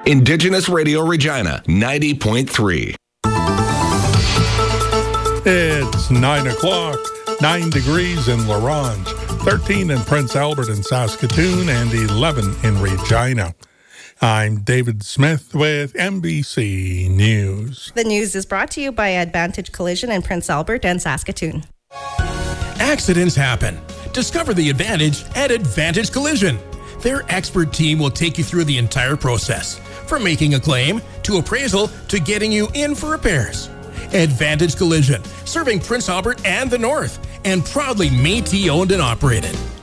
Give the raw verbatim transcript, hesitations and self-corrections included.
Indigenous Radio Regina, ninety point three. It's nine o'clock, nine degrees in La Ronge, thirteen in Prince Albert and Saskatoon, and eleven in Regina. I'm David Smith with N B C News. The news is brought to you by Advantage Collision in Prince Albert and Saskatoon. Accidents happen. Discover the advantage at Advantage Collision. Their expert team will take you through the entire process, from making a claim to appraisal to getting you in for repairs. Advantage Collision, serving Prince Albert and the North, and proudly Métis owned and operated.